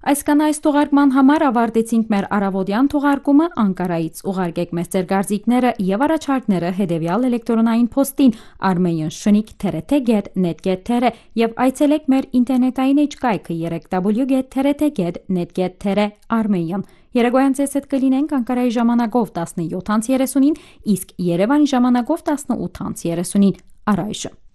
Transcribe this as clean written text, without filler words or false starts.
Այսքան այս թողարկման համար ավարտեցինք մեր առավոտյան թողարկումը Անկարայից ուղարկեք մեզ ձեր կարծիքները եւ առաջարկները հետեւյալ էլեկտրոնային փոստին armenian@trt.net.ter եւ այցելեք մեր ինտերնետային էջկայքը www.trt.net.ter/armenian Երեկոյան ձեզ հետ կլինենք Անկարայի ժամանակով 17:30-ին, իսկ Երևանի ժամանակով 18:30-ին առայժմ